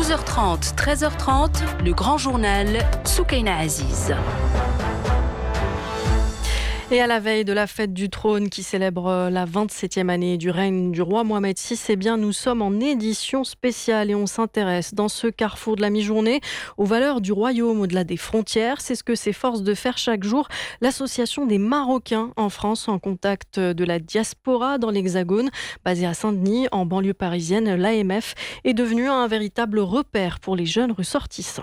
12h30, 13h30, le grand journal Soukaina Aziz. Et à la veille de la fête du trône qui célèbre la 27e année du règne du roi Mohamed VI, eh bien, nous sommes en édition spéciale et on s'intéresse dans ce carrefour de la mi-journée aux valeurs du royaume au-delà des frontières. C'est ce que s'efforce de faire chaque jour l'association des Marocains en France en contact de la diaspora dans l'Hexagone. Basée à Saint-Denis, en banlieue parisienne, l'AMF est devenue un véritable repère pour les jeunes ressortissants.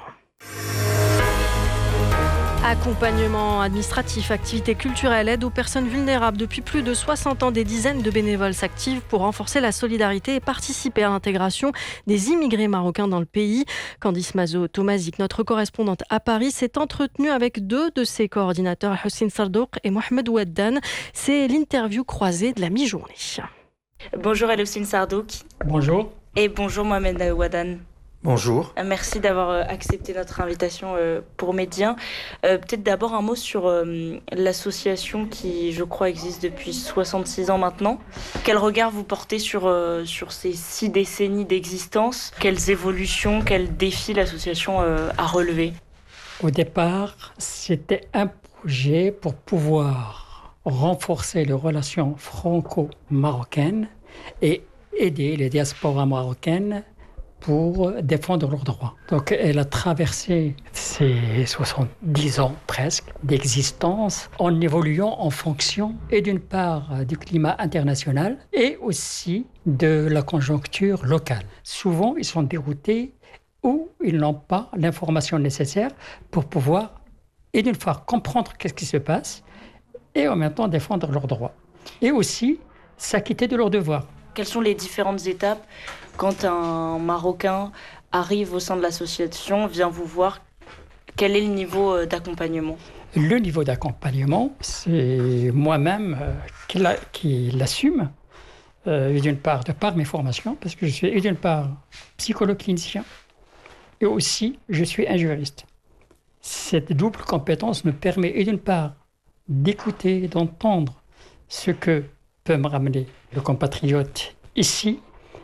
Accompagnement administratif, activités culturelles, aide aux personnes vulnérables. Depuis plus de 60 ans, des dizaines de bénévoles s'activent pour renforcer la solidarité et participer à l'intégration des immigrés marocains dans le pays. Candice Mazo-Tomazik, notre correspondante à Paris, s'est entretenue avec deux de ses coordinateurs, Hossein Sardouk et Mohamed Ouaddan. C'est l'interview croisée de la mi-journée. Bonjour Hossein Sardouk. Bonjour. Et bonjour Mohamed Ouaddan. Bonjour. Merci d'avoir accepté notre invitation pour Médien. Peut-être d'abord un mot sur l'association qui, je crois, existe depuis 66 ans maintenant. Quel regard vous portez sur ces 6 décennies d'existence ? Quelles évolutions, quels défis l'association a relevés ? Au départ, c'était un projet pour pouvoir renforcer les relations franco-marocaines et aider les diasporas marocaines pour défendre leurs droits. Donc elle a traversé ces 70 ans presque d'existence en évoluant en fonction et d'une part du climat international et aussi de la conjoncture locale. Souvent, ils sont déroutés ou ils n'ont pas l'information nécessaire pour pouvoir, et d'une part, comprendre qu'est-ce qui se passe et en même temps défendre leurs droits. Et aussi s'acquitter de leurs devoirs. Quelles sont les différentes étapes quand un Marocain arrive au sein de l'association, vient vous voir? Quel est le niveau d'accompagnement ? Le niveau d'accompagnement, c'est moi-même qui l'assume, d'une part, de par mes formations, parce que je suis d'une part psychologue clinicien, et aussi je suis un juriste. Cette double compétence me permet, d'une part, d'écouter, d'entendre ce que peut me ramener le compatriote ici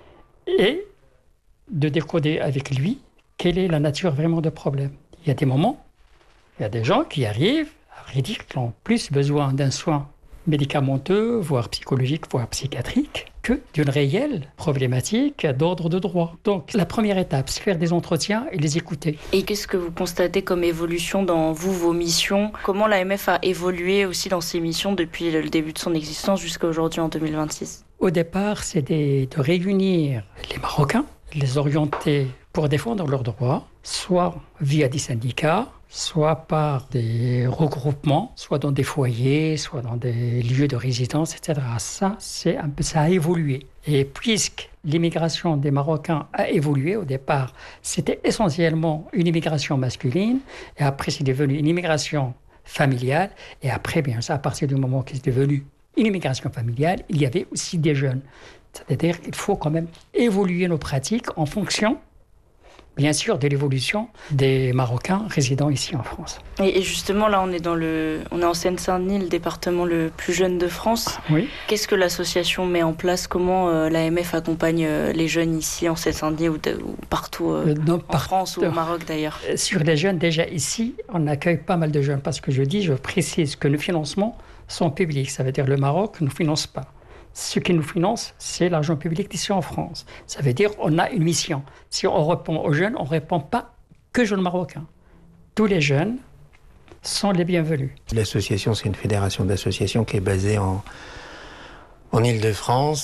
et de décoder avec lui quelle est la nature vraiment du problème. Il y a des moments, il y a des gens qui arrivent à dire qu'ils ont plus besoin d'un soin médicamenteux, voire psychologique, voire psychiatrique, que d'une réelle problématique d'ordre de droit. Donc la première étape, c'est faire des entretiens et les écouter. Et qu'est-ce que vous constatez comme évolution dans vos missions ? Comment l'AMF a évolué aussi dans ses missions depuis le début de son existence jusqu'à aujourd'hui en 2026 ? Au départ, c'est de réunir les Marocains, les orienter pour défendre leurs droits, soit via des syndicats, soit par des regroupements, soit dans des foyers, soit dans des lieux de résidence, etc. Ça a évolué. Et puisque l'immigration des Marocains a évolué au départ, c'était essentiellement une immigration masculine, et après c'est devenu une immigration familiale, et après, bien ça, à partir du moment qu'il est devenu une immigration familiale, il y avait aussi des jeunes. C'est-à-dire qu'il faut quand même évoluer nos pratiques en fonction, bien sûr, de l'évolution des Marocains résidant ici en France. Et justement, là, on est en Seine-Saint-Denis, le département le plus jeune de France. Oui. Qu'est-ce que l'association met en place ? Comment l'AMF accompagne les jeunes ici en Seine-Saint-Denis ou partout en France ou au Maroc d'ailleurs ? Sur les jeunes, déjà ici, on accueille pas mal de jeunes parce que je précise que nos financements sont publics. Ça veut dire que le Maroc ne nous finance pas. Ce qui nous finance, c'est l'argent public d'ici en France. Ça veut dire qu'on a une mission. Si on répond aux jeunes, on ne répond pas que jeunes marocains. Tous les jeunes sont les bienvenus. L'association, c'est une fédération d'associations qui est basée en Île-de-France.